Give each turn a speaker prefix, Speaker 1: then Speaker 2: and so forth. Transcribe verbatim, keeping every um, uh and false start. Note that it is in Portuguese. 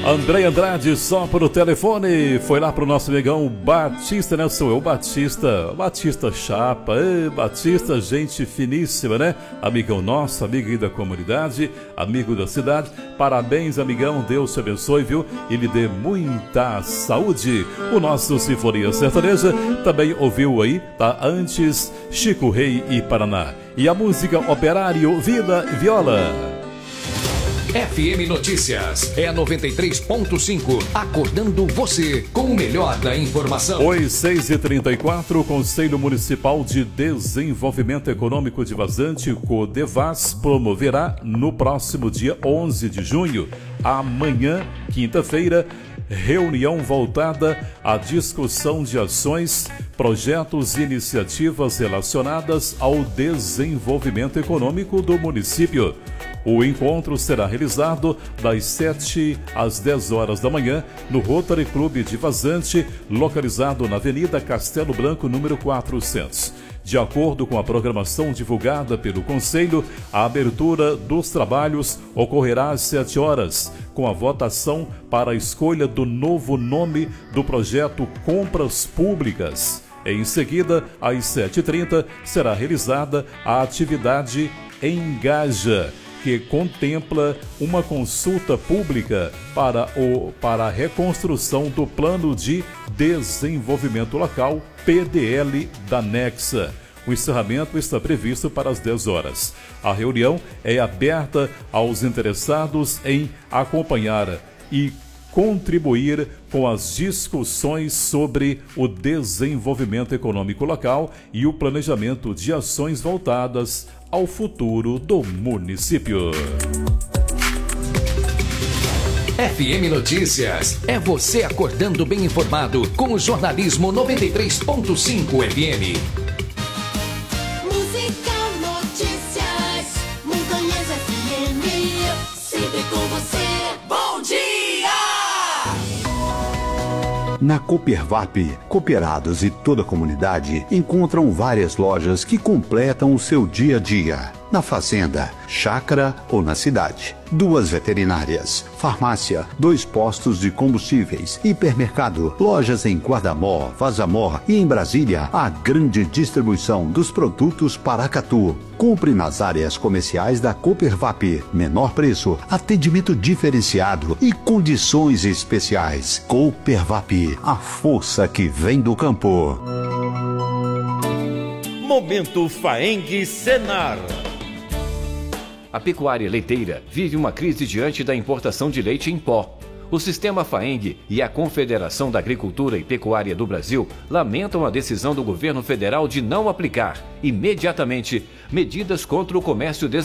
Speaker 1: André Andrade só por o telefone. Foi lá pro nosso amigão Batista, né? Sou eu, Batista. Batista Chapa. Ei, Batista, gente finíssima, né? Amigão nosso, amigo aí da comunidade, amigo da cidade. Parabéns, amigão. Deus te abençoe, viu? E lhe dê muita saúde. O nosso Sinfonia Sertaneja também ouviu aí, tá? Antes, Chico Rei e Paraná. E a música Operário, Vida e Viola.
Speaker 2: F M Notícias é a noventa e três ponto cinco, acordando você com o melhor da informação.
Speaker 1: Oi, seis e trinta e quatro, o Conselho Municipal de Desenvolvimento Econômico de Vazante, CODEVAS, promoverá no próximo dia onze de junho, amanhã, quinta-feira, reunião voltada à discussão de ações, projetos e iniciativas relacionadas ao desenvolvimento econômico do município. O encontro será realizado das sete às dez horas da manhã no Rotary Clube de Vazante, localizado na Avenida Castelo Branco, número quatrocentos. De acordo com a programação divulgada pelo Conselho, a abertura dos trabalhos ocorrerá às sete horas, com a votação para a escolha do novo nome do projeto Compras Públicas. Em seguida, às sete e trinta, será realizada a atividade Engaja, que contempla uma consulta pública para, o, para a reconstrução do Plano de Desenvolvimento Local, P D L, da Nexa. O encerramento está previsto para as dez horas. A reunião é aberta aos interessados em acompanhar e contribuir com as discussões sobre o desenvolvimento econômico local e o planejamento de ações voltadas ao futuro do município.
Speaker 2: F M Notícias é você acordando bem informado com o jornalismo noventa e três ponto cinco F M.
Speaker 3: Música, notícias, Montanhas F M, sempre com você. Bom dia!
Speaker 4: Na Coopervap, cooperados e toda a comunidade encontram várias lojas que completam o seu dia a dia. Na fazenda, chácara ou na cidade. Duas veterinárias, farmácia, dois postos de combustíveis, hipermercado, lojas em Guardamó, Vazamor e em Brasília, a grande distribuição dos produtos Paracatu. Compre nas áreas comerciais da Coopervap. Menor preço, atendimento diferenciado e condições especiais. Coopervap, a força que vem do campo.
Speaker 5: Momento Faeng Senar.
Speaker 6: A pecuária leiteira vive uma crise diante da importação de leite em pó. O Sistema Faeng e a Confederação da Agricultura e Pecuária do Brasil lamentam a decisão do governo federal de não aplicar, imediatamente, medidas contra o comércio